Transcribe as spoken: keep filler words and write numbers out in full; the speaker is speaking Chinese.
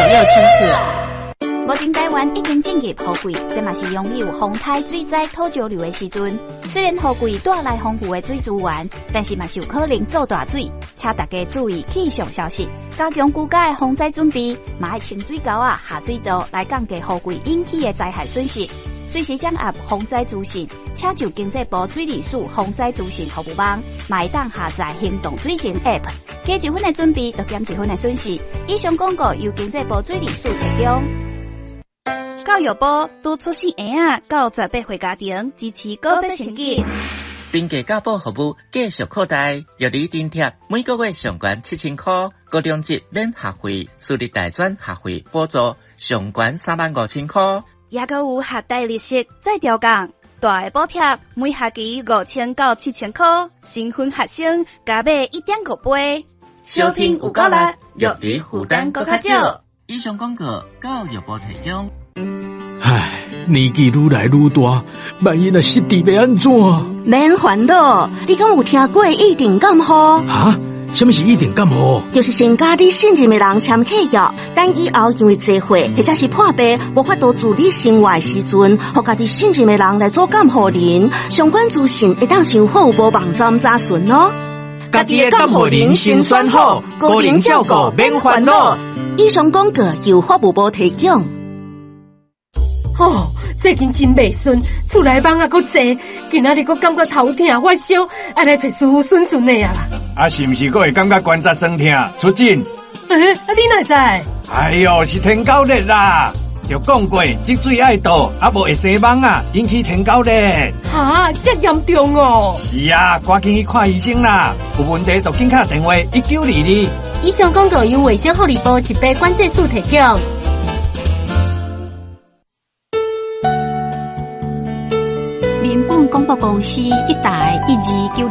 六千克。 目前台湾已经进入雨季，这嘛是拥有风台、水灾、土石流的时阵。虽然雨季带来丰富的水资源，但是嘛是有可能造大水，请大家注意气象消息，加强居家的防灾准备，嘛要清水沟啊、下水道来降低雨季引起的灾害损失。随时掌握防灾资讯，请就经济部水利署防灾资讯服务网，嘛会当下载行动水情 App， 加一分的准备，就减一分的损失。以上广告由经济部水利署提供。教育部拄出生婴仔到十八岁家庭支持高职成绩。 并价教保服务继续扩大，药理津贴每个月上悬七千块，高中级免学费，私立大专学费补助上悬三万五千块。 也阁有学贷利息再调降，大的补贴每学期五千到七千块，新婚学生加买一点五倍。 收听有够力，药理负担搁较少。以上广告教育部提供。 唉，年纪愈来愈大，万一若失智要安怎？ 免烦恼，你敢有听过一定感冒？ 啊？什么是一定感冒？ 就是先甲你信任的人签契约，等以后因为聚会或者是破病无法度自理生活的时阵，互家己信任的人来做监护人。相关资讯会当上服务部网站查询哦。 家己的监护人先选好，个人照顾免烦恼。 以上广告由服务部提供。 哦，最近真袂顺，厝内网啊搁济，今仔日搁感觉头痛发烧，爱来找师傅顺顺的啊啦。 啊，是毋是搁会感觉关节酸痛？出诊？ 诶、欸，啊你哪知？ 哎哟，是天狗热啦！就讲过，积水爱倒，啊无会生蚊啊，引起天狗热。 哈，这严重哦！ 是啊，赶紧去看医生啦！有问题就紧打电话一九二二。 以上广告由卫生福利部疾病管制署提供。 民本广播公司一台一二九。